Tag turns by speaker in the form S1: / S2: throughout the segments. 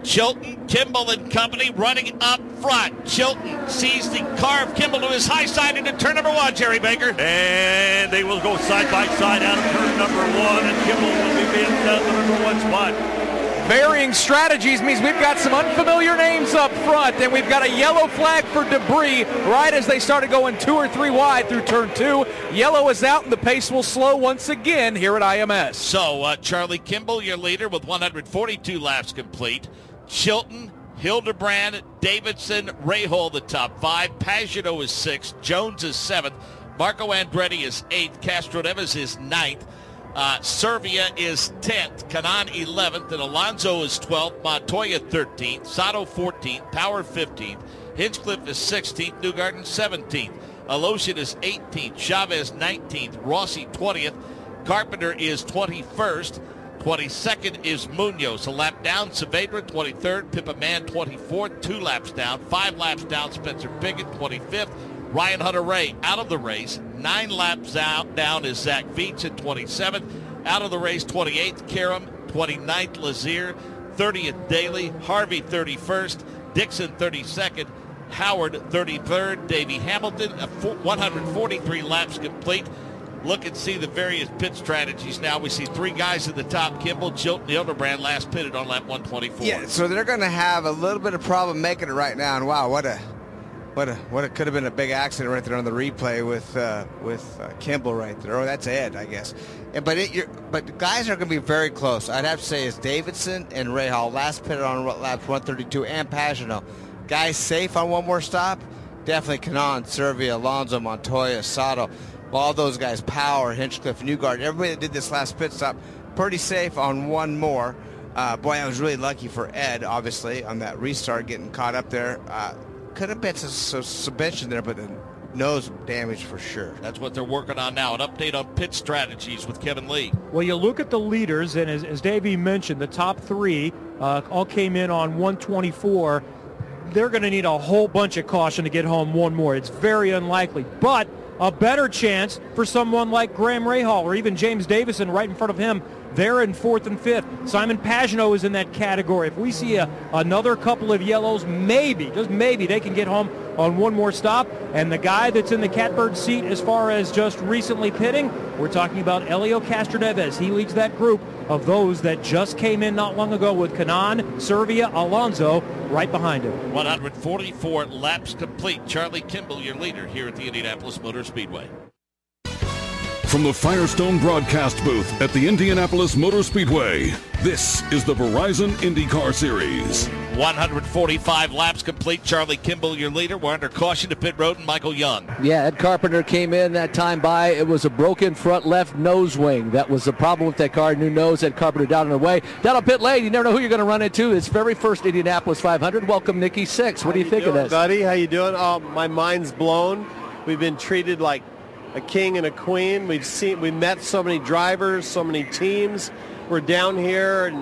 S1: Chilton, Kimball and company running up front. Chilton sees the car of Kimball to his high side into turn number 1, Jerry Baker.
S2: And they will go side by side out of turn number 1, and Kimball will be being at the number 1 spot.
S3: Varying strategies means we've got some unfamiliar names up front, and we've got a yellow flag for debris right as they started going 2 or 3 wide through turn 2. Yellow is out, and the pace will slow once again here at IMS.
S1: So, Charlie Kimball, your leader, with 142 laps complete. Chilton, Hildebrand, Davidson, Rahal, the top 5. Pagano is 6th. Jones is 7th. Marco Andretti is 8th. Castroneves is 9th. Servia is 10th, Kanaan 11th, and Alonso is 12th, Montoya 13th, Sato 14th, Power 15th, Hinchcliffe is 16th, Newgarden 17th, Alosian is 18th, Chavez 19th, Rossi 20th, Carpenter is 21st, 22nd is Munoz, a lap down, Saavedra 23rd, Pippa Mann 24th, 2 laps down, 5 laps down, Spencer Pigot 25th, Ryan Hunter-Reay out of the race. 9 laps down is Zach Veach at 27th. Out of the race, 28th, Karam, 29th, Lazier, 30th, Daly, Harvey 31st, Dixon 32nd, Howard 33rd, Davey Hamilton, 143 laps complete. Look and see the various pit strategies now. We see 3 guys at the top, Kimball, Chilton, Hildebrand, last pitted on lap 124.
S4: Yeah, so they're going to have a little bit of problem making it right now, and wow, what it could have been a big accident right there on the replay with Kimball right there. Oh, that's Ed, I guess. But the guys are going to be very close. I'd have to say it's Davidson and Rahal, last pitted on laps 132, and Pagano. Guys safe on one more stop? Definitely Kanaan, Servia, Alonso, Montoya, Sato. All those guys, Power, Hinchcliffe, Newgarden, everybody that did this last pit stop, pretty safe on one more. Boy, I was really lucky for Ed, obviously, on that restart, getting caught up there. Could have been some suspension there, but the nose damage for sure.
S1: That's what they're working on now. An update on pit strategies with Kevin Lee.
S5: Well, you look at the leaders, and as Davey mentioned, the top 3 all came in on 124. They're going to need a whole bunch of caution to get home one more. It's very unlikely, but a better chance for someone like Graham Rahal or even James Davison right in front of him. They're in 4th and 5th. Simon Pagano is in that category. If we see another couple of yellows, maybe, just maybe, they can get home on one more stop. And the guy that's in the catbird seat as far as just recently pitting, we're talking about Helio Castroneves. He leads that group of those that just came in not long ago with Kanaan, Servia, Alonso right behind him.
S1: 144 laps complete. Charlie Kimball, your leader here at the Indianapolis Motor Speedway.
S6: From the Firestone broadcast booth at the Indianapolis Motor Speedway, this is the Verizon IndyCar Series.
S1: 145 laps complete. Charlie Kimball, your leader. We're under caution to pit road and Michael Young.
S7: Yeah, Ed Carpenter came in that time by. It was a broken front left nose wing. That was the problem with that car. New nose, Ed Carpenter down on the way. Down on pit lane, you never know who you're going to run into. It's very first Indianapolis 500. Welcome, Nicky Six. What do you think of this?
S8: Buddy, how you doing? Oh, my mind's blown. We've been treated like a king and a queen. We met so many drivers, so many teams. We're down here, and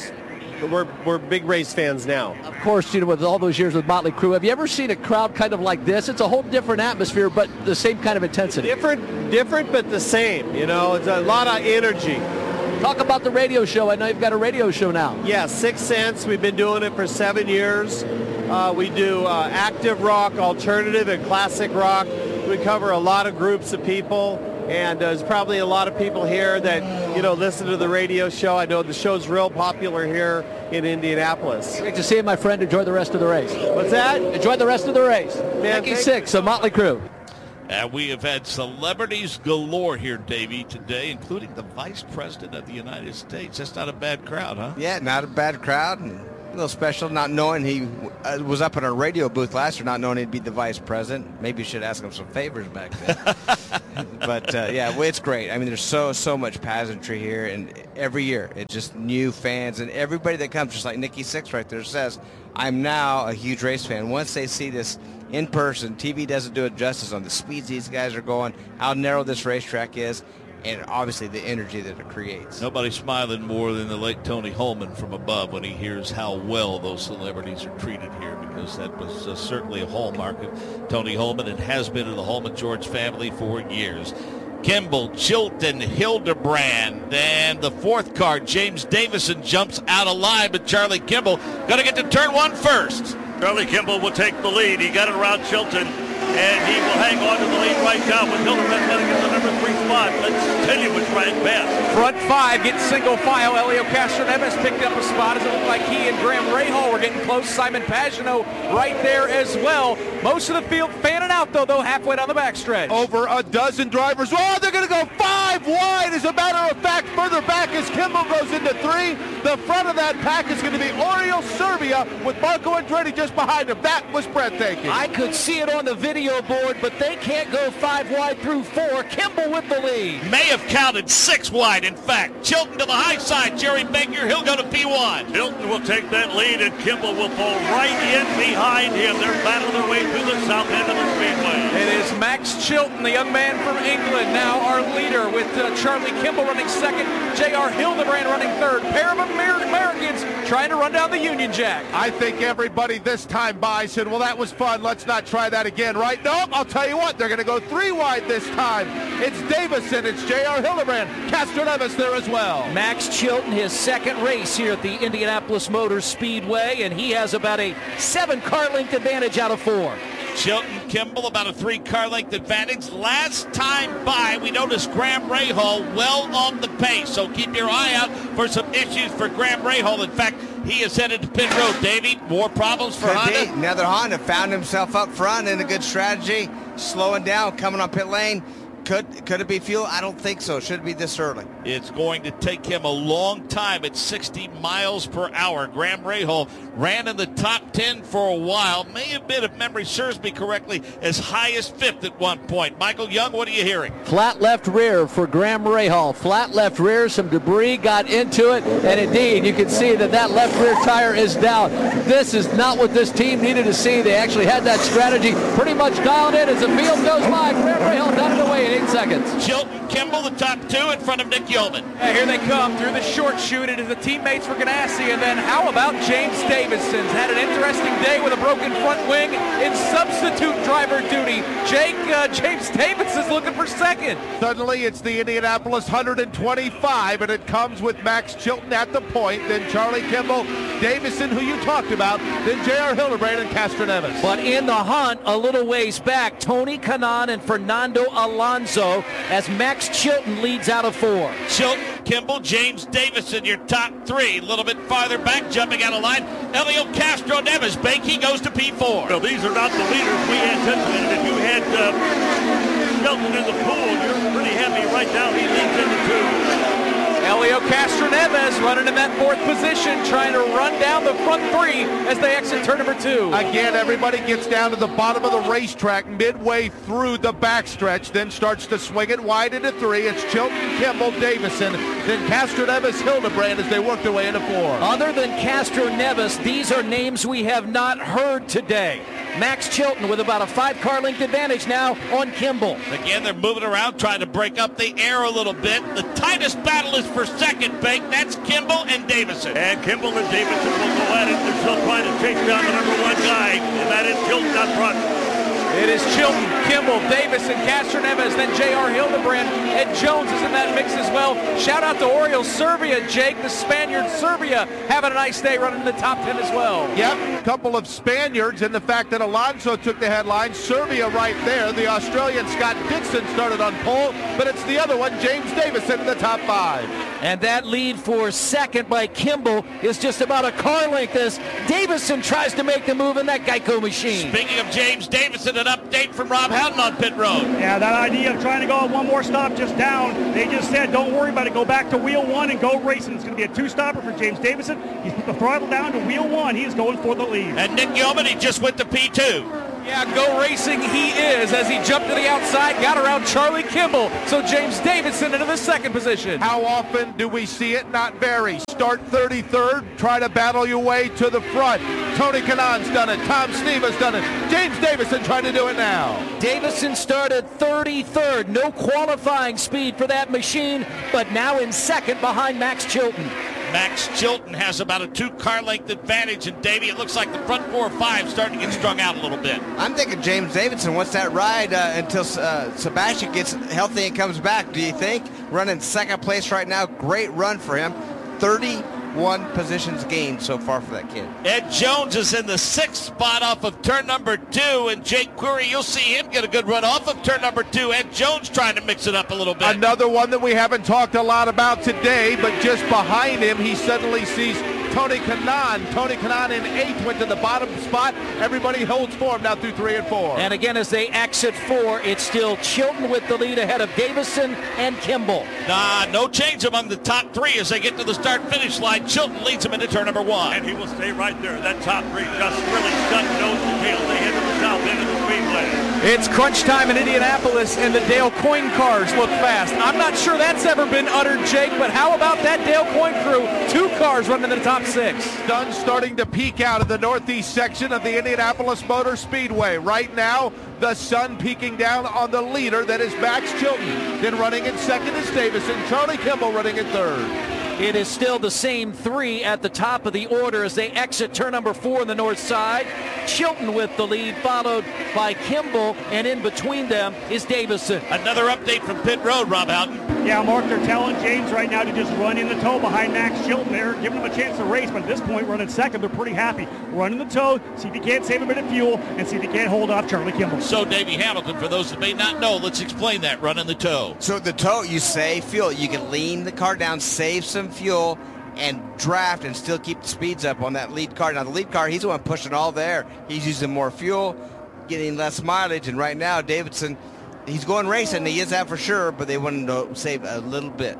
S8: we're big race fans now.
S7: Of course, with all those years with Motley Crue, have you ever seen a crowd kind of like this? It's a whole different atmosphere, but the same kind of intensity.
S8: Different, but the same. It's a lot of energy.
S7: Talk about the radio show. I know you've got a radio show now.
S8: Yeah, 6 Cents. We've been doing it for 7 years. We do active rock, alternative, and classic rock. We cover a lot of groups of people, and there's probably a lot of people here that, listen to the radio show. I know the show's real popular here in Indianapolis.
S7: Great to see you, my friend. Enjoy the rest of the race.
S8: What's that?
S7: Enjoy the rest of the race. Nicky Six, a Motley Crue.
S1: And we have had celebrities galore here, Davey, today, including the Vice President of the United States. That's not a bad crowd, huh?
S4: Yeah, not a bad crowd. And a little special, not knowing he was up in a radio booth last year, not knowing he'd be the vice president. Maybe you should ask him some favors back then. But, yeah, it's great. I mean, there's so much pageantry here, and every year it's just new fans. And everybody that comes, just like Nicky Six right there says, I'm now a huge race fan. Once they see this in person, TV doesn't do it justice on the speeds these guys are going, how narrow this racetrack is, and obviously the energy that it creates.
S1: Nobody's smiling more than the late Tony Holman from above when he hears how well those celebrities are treated here, because that was certainly a hallmark of Tony Holman and has been in the Holman George family for years. Kimball, Chilton, Hildebrand. Then the fourth car, James Davison, jumps out of line, but Charlie Kimball going to get to turn one first.
S2: Charlie Kimball will take the lead. He got it around Chilton, and he will hang on to the lead right now with Hildebrand running in the number 3 spot. Let's tell you which right best.
S3: Front 5 gets single file. Elio Castroneves picked up a spot as it looked like he and Graham Rahal were getting close. Simon Pagano right there as well. Most of the field fanning out, though halfway down the backstretch.
S9: Over a dozen drivers. Oh, they're going to go 5 wide. As a matter of fact, further back as Kimball goes into 3. The front of that pack is going to be Oriol Serbia with Marco Andretti just behind him. That was breathtaking.
S7: I could see it on the video board, but they can't go 5 wide through 4. Kimball with the lead.
S1: May have counted 6 wide, in fact. Chilton to the high side. Jerry Baker, he'll go to P1.
S2: Chilton will take that lead, and Kimball will fall right in behind him. They're battling their way through the south end of the speedway.
S3: It is Max Chilton, the young man from England, now our leader, with Charlie Kimball running second, J.R. Hildebrand running third. Pair of Americans trying to run down the Union Jack.
S9: I think everybody this time by said, well, that was fun. Let's not try that again, right? No, I'll tell you what, they're going to go 3 wide this time. It's Davison, it's J.R. Hildebrand, Castroneves there as well.
S7: Max Chilton, his second race here at the Indianapolis Motor Speedway, and he has about a 7-car length advantage out of 4.
S1: Chilton, Kimball, about a 3-car length advantage. Last time by, we noticed Graham Rahal well on the pace, so keep your eye out for some issues for Graham Rahal. In fact, he is headed to pit road. Davey, more problems for Honda?
S4: Another Honda found himself up front in a good strategy, slowing down, coming on pit lane. Could it be fuel? I don't think so. Should it be this early?
S1: It's going to take him a long time at 60 miles per hour. Graham Rahal ran in the top 10 for a while. May have been, if memory serves me correctly, as high as 5th at one point. Michael Young, what are you hearing?
S7: Flat left rear for Graham Rahal. Flat left rear, some debris got into it, and indeed, you can see that left rear tire is down. This is not what this team needed to see. They actually had that strategy pretty much dialed in as the field goes by. Graham Rahal down and away in 8 seconds.
S1: Chilton, Kimball, the top 2 in front of Nick Yeoman.
S3: Here they come through the short chute. It is the teammates for Ganassi. And then how about James Davison's had an interesting day with a broken front wing in substitute driver duty. James Davison's looking for second.
S9: Suddenly it's the Indianapolis 125, and it comes with Max Chilton at the point, then Charlie Kimball, Davison, who you talked about, then J.R. Hildebrand and Castroneves.
S7: But in the hunt, a little ways back, Tony Kanaan and Fernando Alonso as Max Chilton leads out of 4.
S1: Chilton, Kimball, James Davison, your top 3. A little bit farther back, jumping out of line, Elio Castroneves. Bakey goes to P4.
S2: No, these are not the leaders we anticipated. If you had Chilton in the pool, you're pretty happy right now. He leads into 2.
S3: Elio Castroneves running in that 4th position, trying to run down the front 3 as they exit turn number 2.
S9: Again, everybody gets down to the bottom of the racetrack midway through the backstretch, then starts to swing it wide into 3. It's Chilton, Kimball, Davison, then Castroneves, Hildebrand as they work their way into 4.
S7: Other than Castroneves, these are names we have not heard today. Max Chilton with about a 5-car length advantage now on Kimball.
S1: Again, they're moving around, trying to break up the air a little bit. The tightest battle is for second, Bake. That's Kimball and Davison.
S2: And Kimball and Davison will go at it. They're still trying to chase down the number 1 guy, and that is Chilton up front.
S3: It is Chilton, Kimball, Davison, Castroneves, then J.R. Hildebrand, and Jones is in that mix as well. Shout out to Oriol Serbia, Jake, the Spaniard Serbia, having a nice day running in the top 10 as well.
S9: Yep, a couple of Spaniards, and the fact that Alonso took the headline, Serbia right there. The Australian Scott Dixon started on pole, but it's the other one, James Davison, in the top 5.
S7: And that lead for second by Kimball is just about a car length as Davison tries to make the move in that Geico machine.
S1: Speaking of James Davison, an update from Rob Houghton on pit road.
S10: Yeah, that idea of trying to go one more stop just down, they just said, don't worry about it, go back to wheel 1 and go racing. It's going to be a 2-stopper for James Davison. He's put the throttle down to wheel 1. He is going for the lead.
S1: And Nick Yeoman, he just went to P2.
S3: Yeah, go racing he is as he jumped to the outside, got around Charlie Kimball. So James Davison into the 2nd position.
S9: How often do we see it? Not very. Start 33rd, try to battle your way to the front. Tony Kanaan's done it. Tom Steve has done it. James Davison trying to do it now.
S7: Davison started 33rd. No qualifying speed for that machine, but now in 2nd behind Max Chilton.
S1: Max Chilton has about a 2-car length advantage, and Davey, it looks like the front 4 or 5 starting to get strung out a little bit.
S4: I'm thinking James Davidson wants that ride until Sebastian gets healthy and comes back. Do you think? Running second place right now. Great run for him. 31 positions gained so far for that kid.
S1: Ed Jones is in the 6th spot off of turn number 2, and Jake Query, you'll see him get a good run off of turn number 2. Ed Jones trying to mix it up a little bit.
S9: Another one that we haven't talked a lot about today, but just behind him, he suddenly sees Tony Kanaan. Tony Kanaan in 8th went to the bottom spot. Everybody holds form now through 3 and 4.
S7: And again, as they exit 4, it's still Chilton with the lead ahead of Davison and Kimball.
S1: No change among the top 3 as they get to the start-finish line. Chilton leads them into turn number 1.
S2: And he will stay right there. That top 3 just really stuck nose to tail. They head to the south end of the speedway.
S3: It's crunch time in Indianapolis, and the Dale Coyne cars look fast. I'm not sure that's ever been uttered, Jake, but how about that Dale Coyne crew? 2 cars running in the top 6.
S9: Sun starting to peek out of the northeast section of the Indianapolis Motor Speedway. Right now, the sun peeking down on the leader, that is Max Chilton. Then running in 2nd is Davison. Charlie Kimball running in 3rd.
S7: It is still the same 3 at the top of the order as they exit turn number 4 on the north side. Chilton with the lead, followed by Kimball, and in between them is Davison.
S1: Another update from pit road, Rob Houghton.
S10: Yeah, Mark, they're telling James right now to just run in the tow behind Max Chilton there, giving him a chance to race, but at this point, running 2nd, they're pretty happy. Run in the tow, see if he can't save a bit of fuel, and see if he can't hold off Charlie Kimball.
S1: So, Davey Hamilton, for those that may not know, let's explain that, run in the tow.
S4: So the tow, you save fuel. You can lean the car down, save some fuel, and draft and still keep the speeds up on that lead car. Now, the lead car, he's the one pushing all there. He's using more fuel, getting less mileage, and right now, Davidson, he's going racing. He is that for sure, but they wanted to save a little bit.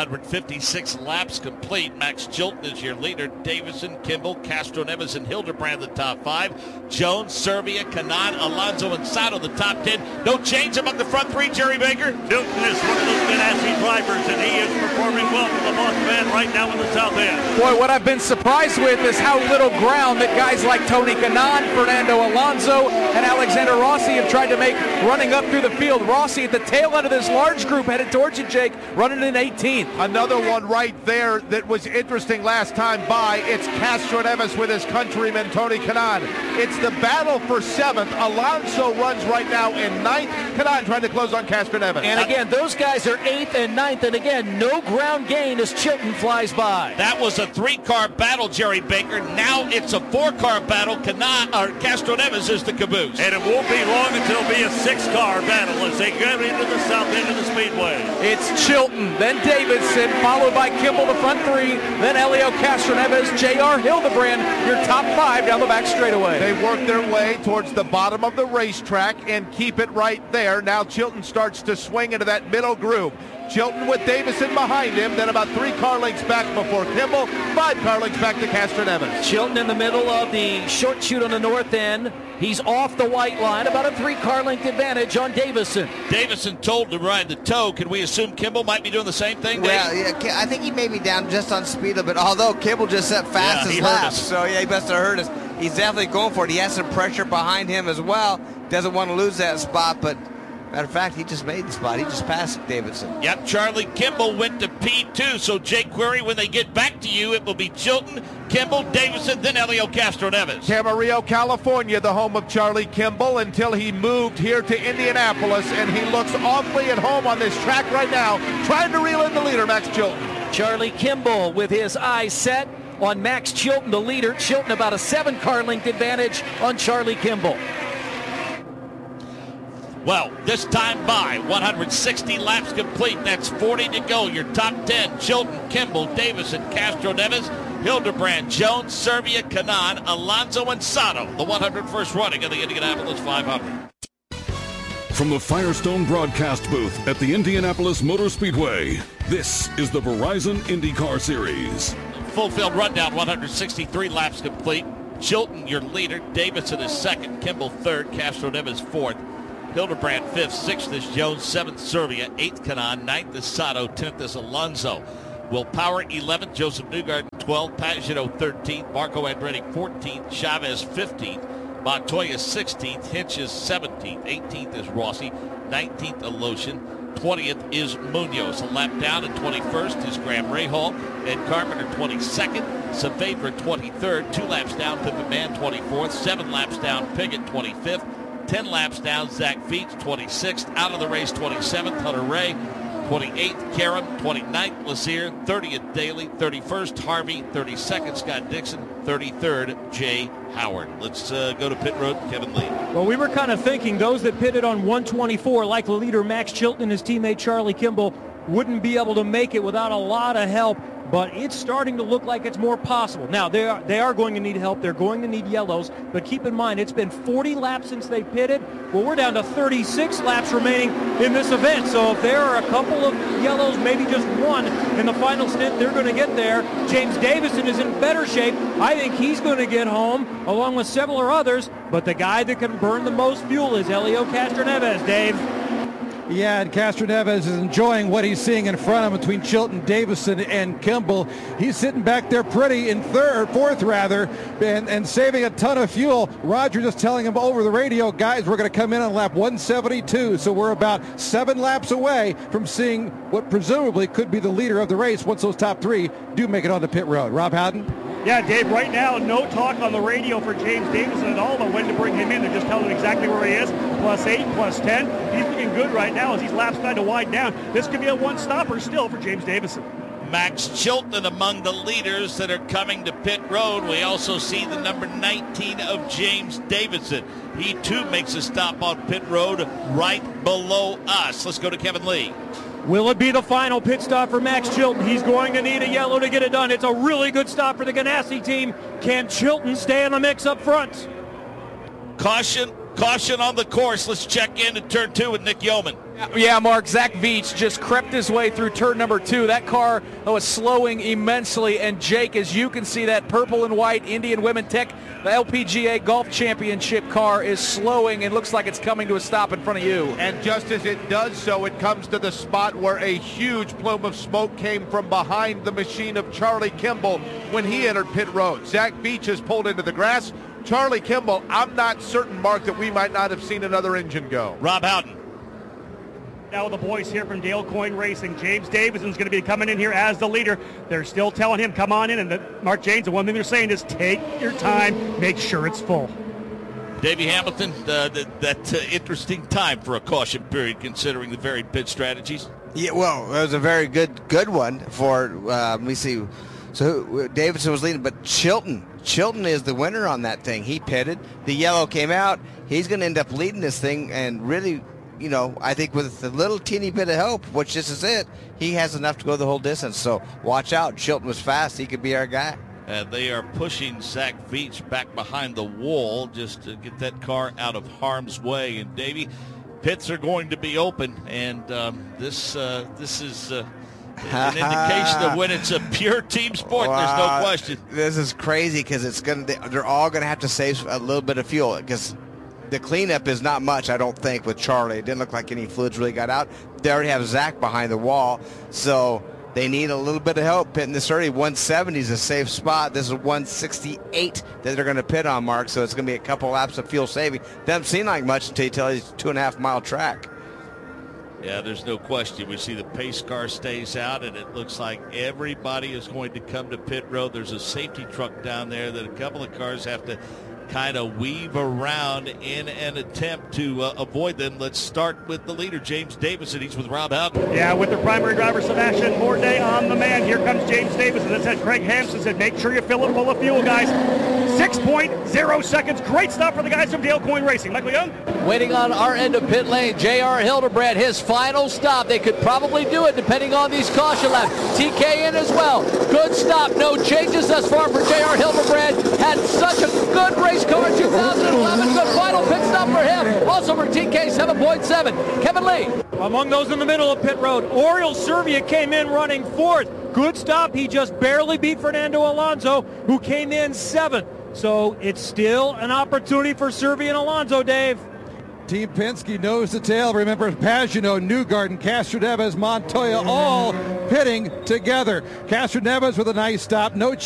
S1: 156 laps complete. Max Chilton is your leader. Davison, Kimball, Castro Neves, and Hildebrand the top 5. Jones, Servia, Kanaan, Alonso, and Sato the top 10. No change among the front 3, Jerry Baker.
S2: Newton is one of those Ganassi drivers, and he is performing well for the Boss Man right now in the south end.
S3: Boy, what I've been surprised with is how little ground that guys like Tony Kanaan, Fernando Alonso, and Alexander Rossi have tried to make running up through the field. Rossi at the tail end of this large group headed towards you, Jake, running in 18th.
S9: Another one right there that was interesting last time by. It's Castro Neves with his countryman Tony Kanaan. It's the battle for 7th. Alonso runs right now in 9th. Kanaan trying to close on Castro Neves.
S7: And again, those guys are 8th and 9th, and again, no ground gain as Chilton flies by.
S1: That was a 3-car battle, Jerry Baker. Now it's a 4-car battle. Castro Neves is the caboose.
S2: And it won't be long until it'll be a 6-car battle as they get into the south end of the speedway.
S3: It's Chilton, then Davidson, followed by Kimball, the front 3, then Elio Castro Neves, J.R. Hildebrand, your top 5 down the back straightaway.
S9: They work their way towards the bottom of the racetrack and keep it right there. Now Chilton starts to swing into that middle group. Chilton with Davison behind him, then about 3 car lengths back before Kimball, 5 car lengths back to Castro Neves.
S7: Chilton in the middle of the short chute on the north end. He's off the white line, about a 3-car length advantage on Davison.
S1: Davison told to ride the tow. Can we assume Kimball might be doing the same thing, Dave?
S4: Well, yeah, I think he may be down just on speed a bit, although Kimball just set fastest laps. So, yeah, he must have heard us. He's definitely going for it. He has some pressure behind him as well. Doesn't want to lose that spot, but matter of fact, he just made the spot. He just passed Davidson.
S1: Yep, Charlie Kimball went to P2. So, Jake Query, when they get back to you, it will be Chilton, Kimball, Davison, then Elio Castro Neves.
S9: Camarillo, California, the home of Charlie Kimball, until he moved here to Indianapolis, and he looks awfully at home on this track right now, trying to reel in the leader, Max Chilton.
S7: Charlie Kimball with his eyes set on Max Chilton, the leader. Chilton about a 7-car length advantage on Charlie Kimball.
S1: Well, this time by 160 laps complete. That's 40 to go. Your top 10, Chilton, Kimball, Davison, Castro Neves, Hildebrand, Jones, Servia, Kanaan, Alonso, and Sato, the 101st running of the Indianapolis 500.
S6: From the Firestone broadcast booth at the Indianapolis Motor Speedway, this is the Verizon IndyCar Series.
S1: Full field rundown, 163 laps complete. Chilton, your leader. Davison is 2nd. Kimball 3rd. Castro Neves 4th. Hildebrand 5th. 6th is Jones. 7th, Servia. 8th, Kanaan. 9th is Sato. 10th is Alonso. Will Power 11th. Joseph Newgarden 12th. Pagano 13th. Marco Andretti 14th. Chavez 15th. Montoya 16th. Hinch is 17th. 18th is Rossi. 19th, Alosian. 20th is Munoz. A lap down at 21st is Graham Rahal. Ed Carpenter 22nd. Saavedra 23rd. 2 laps down, Pippa Mann 24th. 7 laps down, Piggott 25th. 10 laps down, Zach Veach 26th. Out of the race 27th, Hunter Ray. 28th, Karam. 29th, Lazier. 30th, Daly. 31st, Harvey. 32nd, Scott Dixon. 33rd, Jay Howard. Let's go to pit road, Kevin Lee.
S5: Well, we were kind of thinking those that pitted on 124, like the leader Max Chilton and his teammate Charlie Kimball, wouldn't be able to make it without a lot of help. But it's starting to look like it's more possible. Now, they are going to need help. They're going to need yellows. But keep in mind, it's been 40 laps since they pitted. Well, we're down to 36 laps remaining in this event. So if there are a couple of yellows, maybe just one in the final stint, they're going to get there. James Davison is in better shape. I think he's going to get home, along with several others. But the guy that can burn the most fuel is Helio Castroneves, Dave.
S11: Yeah, and Castroneves is enjoying what he's seeing in front of him between Chilton, Davison, and Kimball. He's sitting back there pretty in fourth, and saving a ton of fuel. Roger just telling him over the radio, guys, we're going to come in on lap 172, so we're about 7 laps away from seeing what presumably could be the leader of the race once those top 3 do make it onto pit road. Rob Howden?
S10: Yeah, Dave, right now, no talk on the radio for James Davison at all about when to bring him in. They're just telling him exactly where he is, +8, +10. He's looking good right now as these laps trying to wind down. This could be a one-stopper still for James Davison.
S1: Max Chilton among the leaders that are coming to pit road. We also see the number 19 of James Davison. He, too, makes a stop on pit road right below us. Let's go to Kevin Lee.
S5: Will it be the final pit stop for Max Chilton? He's going to need a yellow to get it done. It's a really good stop for the Ganassi team. Can Chilton stay in the mix up front?
S1: Caution on the course. Let's check in at turn 2 with Nick Yeoman.
S3: Yeah, Mark, Zach Veach just crept his way through turn number 2. That car was slowing immensely, and Jake, as you can see, that purple and white Indian Women Tech, the LPGA Golf Championship car is slowing and looks like it's coming to a stop in front of you.
S9: And just as it does so, it comes to the spot where a huge plume of smoke came from behind the machine of Charlie Kimball when he entered pit road. Zach Veach has pulled into the grass. Charlie Kimball, I'm not certain, Mark, that we might not have seen another engine go.
S1: Rob Howden.
S10: Now the boys here from Dale Coyne Racing. James Davison's going to be coming in here as the leader. They're still telling him, come on in. And Mark James, the one thing they're saying is take your time, make sure it's full.
S1: Davey Hamilton, that interesting time for a caution period considering the varied pit strategies.
S4: Yeah, well, it was a very good one for, let me see. So Davison was leading, but Chilton is the winner on that thing. He pitted. The yellow came out. He's going to end up leading this thing, and really, you know, I think with a little teeny bit of help, which this is it, he has enough to go the whole distance. So watch out. Chilton was fast. He could be our guy.
S1: They are pushing Zach Veach back behind the wall just to get that car out of harm's way. And, Davey, pits are going to be open, and this is an indication of when it's a pure team sport. There's no question.
S4: This is crazy because they're all going to have to save a little bit of fuel because the cleanup is not much, I don't think, with Charlie. It didn't look like any fluids really got out. They already have Zach behind the wall, so they need a little bit of help pitting this early. 170 is a safe spot. This is 168 that they're going to pit on, Mark, so it's going to be a couple laps of fuel saving. Doesn't seem like much until you tell you it's a 2.5-mile track.
S1: Yeah, there's no question. We see the pace car stays out, and it looks like everybody is going to come to pit road. There's a safety truck down there that a couple of cars have to kind of weave around in an attempt to avoid them. Let's start with the leader, James Davison. He's with Rob Howden.
S10: Yeah, with their primary driver, Sebastian Bourdais on the man. Here comes James Davison. That said, Craig Hampson said, make sure you fill it full of fuel, guys. 6.0 seconds. Great stop for the guys from Dale Coyne Racing. Michael Young.
S7: Waiting on our end of pit lane, J.R. Hildebrand, his final stop. They could probably do it depending on these caution laps. TK in as well. Good stop. No changes thus far for J.R. Hildebrand. Had such a good race car in 2011. Good final pit stop for him. Also for TK, 7.7. Kevin Lee.
S5: Among those in the middle of pit road, Oriol Servia came in running fourth. Good stop. He just barely beat Fernando Alonso, who came in seventh. So it's still an opportunity for Servia and Alonso, Dave.
S11: Team Penske knows the tail. Remember, Pagano, Newgarden, Castroneves, Montoya all pitting together. Castroneves with a nice stop. No